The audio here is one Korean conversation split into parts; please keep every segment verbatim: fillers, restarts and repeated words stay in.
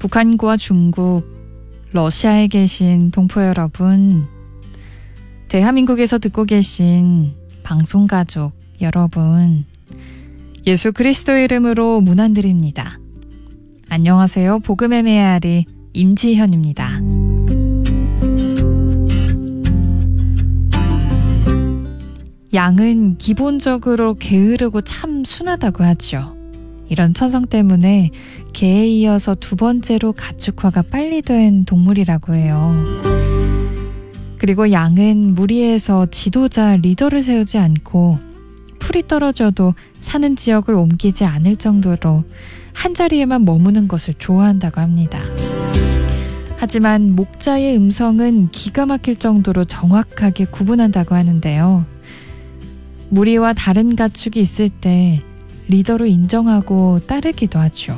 북한과 중국, 러시아에 계신 동포 여러분, 대한민국에서 듣고 계신 방송가족 여러분, 예수 그리스도의 이름으로 문안드립니다. 안녕하세요. 복음의 메아리 임지현입니다. 양은 기본적으로 게으르고 참 순하다고 하죠. 이런 천성 때문에 개에 이어서 두 번째로 가축화가 빨리 된 동물이라고 해요. 그리고 양은 무리에서 지도자, 리더를 세우지 않고 풀이 떨어져도 사는 지역을 옮기지 않을 정도로 한자리에만 머무는 것을 좋아한다고 합니다. 하지만 목자의 음성은 기가 막힐 정도로 정확하게 구분한다고 하는데요. 무리와 다른 가축이 있을 때 리더로 인정하고 따르기도 하죠.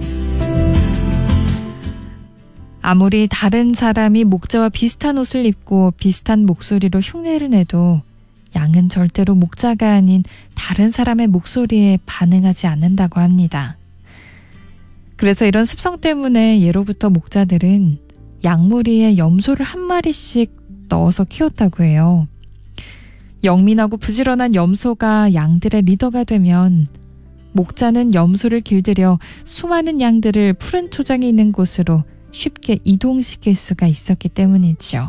아무리 다른 사람이 목자와 비슷한 옷을 입고 비슷한 목소리로 흉내를 내도 양은 절대로 목자가 아닌 다른 사람의 목소리에 반응하지 않는다고 합니다. 그래서 이런 습성 때문에 예로부터 목자들은 양무리에 염소를 한 마리씩 넣어서 키웠다고 해요. 영민하고 부지런한 염소가 양들의 리더가 되면 목자는 염소를 길들여 수많은 양들을 푸른 초장이 있는 곳으로 쉽게 이동시킬 수가 있었기 때문이죠.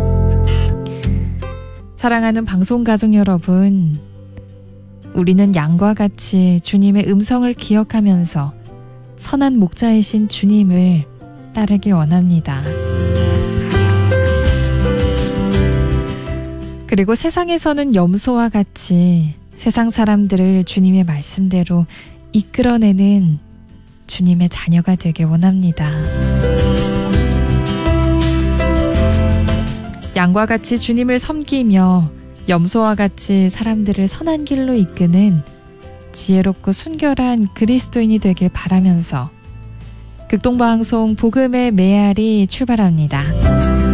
사랑하는 방송가족 여러분, 우리는 양과 같이 주님의 음성을 기억하면서 선한 목자이신 주님을 따르길 원합니다. 그리고 세상에서는 염소와 같이 세상 사람들을 주님의 말씀대로 이끌어내는 주님의 자녀가 되길 원합니다. 양과 같이 주님을 섬기며 염소와 같이 사람들을 선한 길로 이끄는 지혜롭고 순결한 그리스도인이 되길 바라면서 극동방송 복음의 메아리 출발합니다.